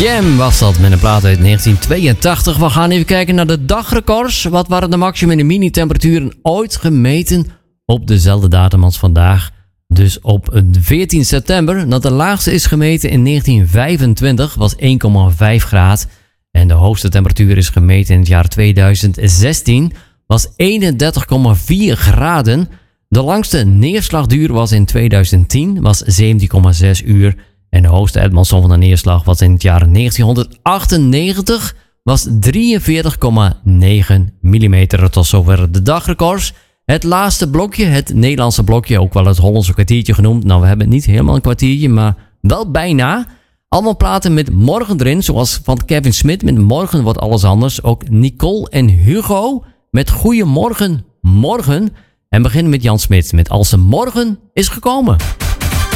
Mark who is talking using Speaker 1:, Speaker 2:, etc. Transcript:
Speaker 1: Jam was dat met een plaat uit 1982. We gaan even kijken naar de dagrecords. Wat waren de maximum en de mini-temperaturen ooit gemeten op dezelfde datum als vandaag? Dus op 14 september. Dat de laagste is gemeten in 1925 was 1,5 graden. En de hoogste temperatuur is gemeten in het jaar 2016 was 31,4 graden. De langste neerslagduur was in 2010 was 17,6 uur. En de hoogste uitmanssom van de neerslag was in het jaar 1998 was 43,9 mm. Tot zover de dagrecords. Het laatste blokje, het Nederlandse blokje, ook wel het Hollandse kwartiertje genoemd. Nou, we hebben het niet helemaal een kwartiertje, maar wel bijna. Allemaal platen met morgen erin, zoals van Kevin Smith met Morgen wordt alles anders. Ook Nicole en Hugo met Goeiemorgen, morgen. En beginnen met Jan Smit met Als de morgen is gekomen.